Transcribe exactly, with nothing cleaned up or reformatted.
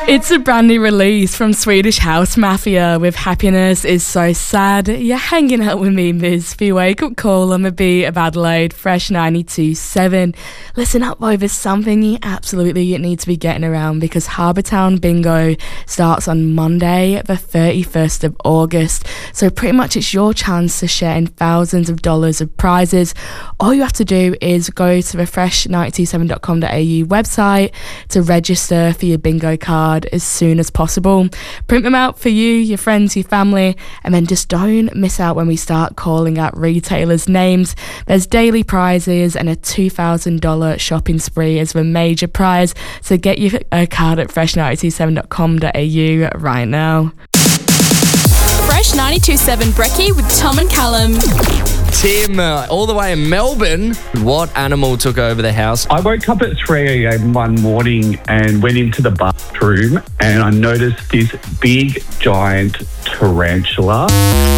It's a brand new release from Swedish House Mafia with Happiness Is So Sad. You're hanging out with me, Miz for your wake-up call on the beat of Adelaide, Fresh ninety-two point seven. Listen up, though, there's something you absolutely need to be getting around because Harbour Town Bingo starts on Monday, the thirty-first of August. So pretty much it's your chance to share in thousands of dollars of prizes. All you have to do is go to the fresh nine two seven dot com dot a u website to register for your bingo card as soon as possible. Print them out for you, your friends, your family, and then just don't miss out when we start calling out retailers' names. There's daily prizes and a two thousand dollars shopping spree as the major prize, so get your uh, card at fresh nine two seven dot com dot a u right now. Fresh ninety-two point seven Brekkie with Tom and Callum. Tim, uh, all the way in Melbourne, what animal took over the house? I woke up at three a.m. one morning and went into the bathroom and I noticed this big, giant tarantula.